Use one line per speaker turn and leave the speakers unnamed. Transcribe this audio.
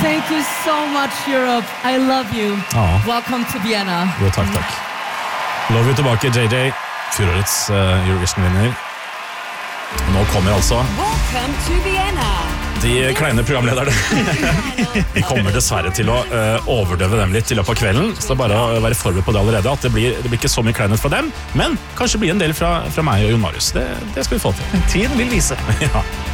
Thank you so much, Europe. I love you. Welcome to Vienna.
Jo, takk. Love you tilbake, JJ. Fjorårets Eurovision-vinner. Nå kommer altså
Welcome to Vienna.
de kleine programlederne. Vi kommer dessverre til å overdøve dem litt i løpet av kvelden, så bare å være forberedt på det allerede, at det blir ikke så mye kleinhet fra dem, men kanskje blir en del fra meg og Jon Marius. Det skal vi få til.
Tiden vil vise.
Ja.